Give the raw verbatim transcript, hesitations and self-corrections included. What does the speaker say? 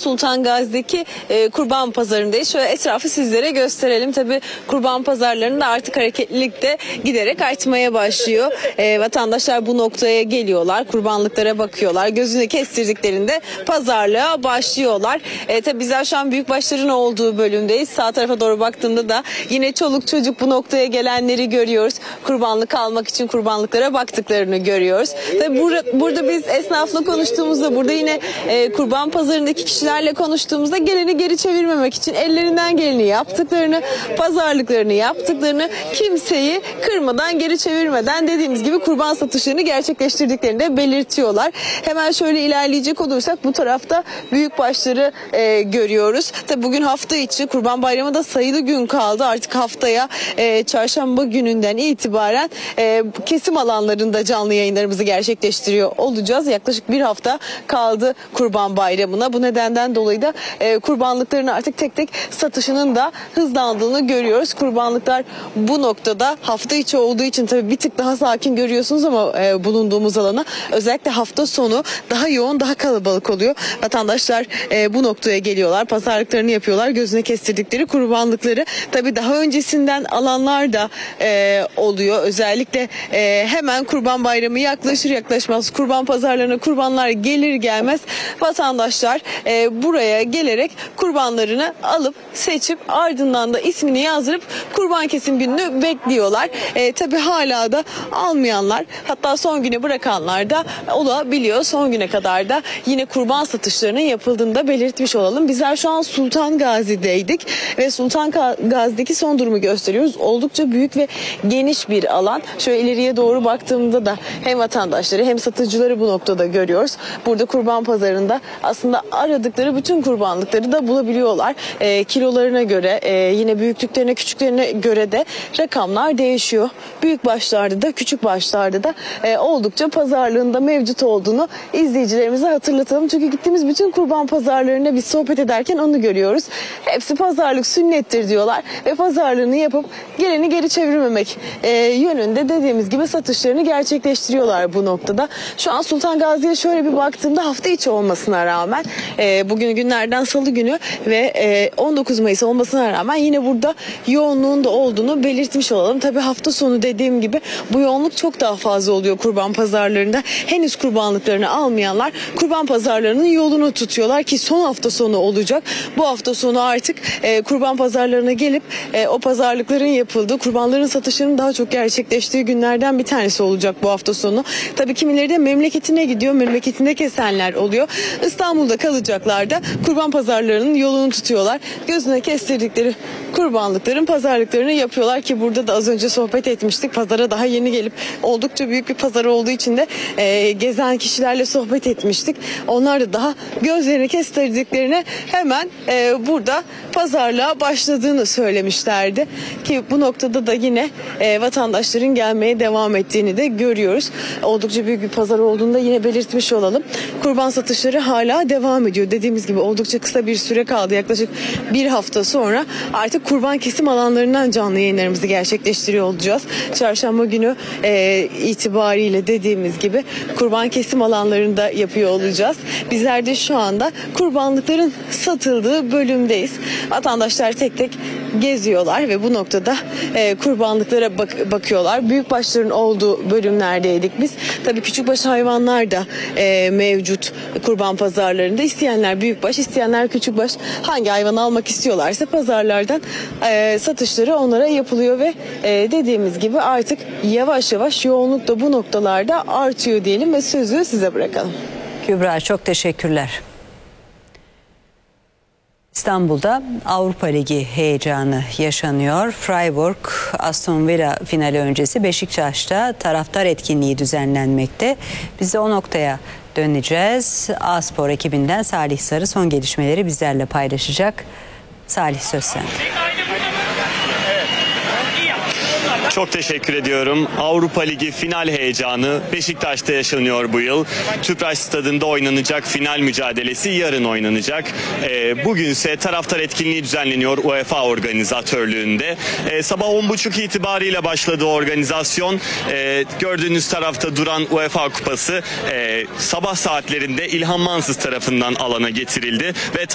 Sultan Gazi'deki e, kurban pazarındayız. Şöyle etrafı sizlere gösterelim. Tabii kurban pazarlarında artık hareketlilik de giderek artmaya başlıyor. E, vatandaşlar bu noktaya geliyorlar. Kurbanlıklara bakıyorlar. Gözünü kestirdiklerinde pazarlığa başlıyorlar. E, tabii bizler şu an büyükbaşların olduğu bölümdeyiz. Sağ tarafa doğru baktığımda da yine çoluk çocuk bu noktaya gelenleri görüyoruz. Kurbanlık almak için kurbanlıklara baktıklarını görüyoruz. Tabii burada, burada biz esnafla konuştuğumuzda, burada yine e, kurban pazarındaki kişilerle konuştuğumuzda geleni geri çevirmemek için ellerinden geleni yaptıklarını, pazarlıklarını yaptıklarını, kimseyi kırmadan, geri çevirmeden dediğimiz gibi kurban satışlarını gerçekleştirdiklerini de belirtiyorlar. Hemen şöyle ilerleyecek olursak bu tarafta büyükbaşları e, görüyoruz. Tabii bugün hafta içi, Kurban Bayramı da sayılı gün kaldı. Artık haftaya e, çarşamba gününden itibaren e, kesim alanlarında canlı yayınlarımızı gerçekleştiriyor olacağız. Yaklaşık bir hafta kaldı Kurban Bayramı'na. Bu nedenden dolayı da e, kurbanlıkların artık tek tek satışının da hızlandığını görüyoruz. Kurbanlıklar bu noktada hafta içi olduğu için tabii bir tık daha sakin görüyorsunuz ama e, bulunduğumuz alana özellikle hafta sonu daha yoğun, daha kalabalık oluyor. Vatandaşlar e, bu noktaya geliyorlar, pazarlıklarını yapıyorlar. Gözüne kestirdikleri kurbanlıkları tabii daha öncesinden alanlar da e, oluyor. Özellikle e, hemen Kurban Bayramı yaklaşır yaklaşmaz kurban pazarlarına kurbanlar gelir gelmez vatandaşlar e, buraya gelerek kurbanlarını alıp seçip ardından da ismini yazdırıp kurban kesim gününü bekliyorlar. E, tabii hala da almayanlar, hatta son güne bırakanlar da olabiliyor. Son güne kadar da yine kurban satışlarının yapıldığını da belirtmiş olalım. Bizler şu an Sultan Gazi'deydik ve Sultan Gazi'deki son durumu gösteriyoruz. Oldukça büyük ve geniş bir alan. Şöyle ileriye doğru baktığımda da hem vatandaşları hem satıcıları bu noktada görüyoruz. Burada kurban pazarında aslında aradıkları bütün kurbanlıkları da bulabiliyorlar. E, kilolarına göre, e, yine büyüklüklerine, küçüklerine göre de rakamlar değişiyor. Büyük başlarda da, küçük başlarda da e, oldukça pazarlığında mevcut olduğunu izleyicilerimize hatırlatalım. Çünkü gittiğimiz bütün kurban pazarlarında biz sohbet ederken onu görüyoruz. Hepsi pazarlık sünnettir diyorlar ve pazarlığını yapıp geleni geri çevirmemek e, yönünde dediğimiz gibi satışlarını gerçekleştiriyorlar bu noktada. Şu an Sultan Gazi'ye şöyle bir baktığımda hafta içi olmasına rağmen e, bugün günlerden salı günü ve e, on dokuz Mayıs olmasına rağmen yine burada yoğunluğun da olduğunu belirtmiş olalım. Tabii hafta sonu dediğim gibi bu yoğunluk çok daha fazla oluyor kurban pazarlarında. Henüz kurbanlıklarını almayanlar kurban pazarlarının yolunu tutuyorlar ki son hafta sonu olacak. Bu hafta sonu artık e, kurban pazarlarına gelip e, o pazarlıkların yapıldığı, kurbanların satışının daha çok gerçekleştiği günlerden bir tanesi olacak bu hafta sonu. Tabii kimileri de memleketine gidiyor, memleketinde kesenler oluyor. İstanbul'da kalacaklar da kurban pazarlarının yolunu tutuyorlar. Gözüne kestirdikleri kurbanlıkların pazarlıklarını yapıyorlar ki burada da az önce sohbet etmiştik. Pazara daha yeni gelip oldukça büyük bir pazar olduğu için de e, gezen kişilerle sohbet etmiştik. Onlar da daha gözlerini kestirdiklerine hemen e, burada pazarlığa başladığını söylemişlerdi. Ki bu noktada da yine e, vatandaşların gelmeye devam ettiğini de görüyoruz. Oldukça büyük bir pazar olduğunda yine belirtmiş olalım. Kurban satışları hala devam ediyor. Dediğimiz gibi oldukça kısa bir süre kaldı. Yaklaşık bir hafta sonra artık kurban kesim alanlarından canlı yayınlarımızı gerçekleştiriyor olacağız. Çarşamba günü e, itibariyle dediğimiz gibi kurban kesim alanlarında yapıyor olacağız. Bizler de şu anda kurbanlıkların satıldığı bölümdeyiz. Vatandaşlar tek tek geziyorlar ve bu noktada e, kurbanlıklara bak- bakıyorlar. Büyükbaşların olduğu bölümlerdeydik biz. Tabii küçükbaş hayvanlar da e, mevcut kurban pazarlarında. İsteyenler büyükbaş, isteyenler küçükbaş, hangi hayvanı almak istiyorlarsa pazarlardan e, satışları onlara yapılıyor ve e, dediğimiz gibi artık yavaş yavaş yoğunluk da bu noktalarda artıyor diyelim ve sözü size bırakalım. Kübra, çok teşekkürler. İstanbul'da Avrupa Ligi heyecanı yaşanıyor. Freiburg Aston Villa finali öncesi Beşiktaş'ta taraftar etkinliği düzenlenmekte. Biz de o noktaya döneceğiz. A-Spor ekibinden Salih Sarı son gelişmeleri bizlerle paylaşacak. Salih, söz sende. Çok teşekkür ediyorum. Avrupa Ligi final heyecanı Beşiktaş'ta yaşanıyor bu yıl. Tüpraş Stadı'nda oynanacak final mücadelesi yarın oynanacak. E, bugünse taraftar etkinliği düzenleniyor UEFA organizatörlüğünde. E, sabah on buçuk itibariyle başladı organizasyon. E, gördüğünüz tarafta duran UEFA kupası e, sabah saatlerinde İlhan Mansız tarafından alana getirildi ve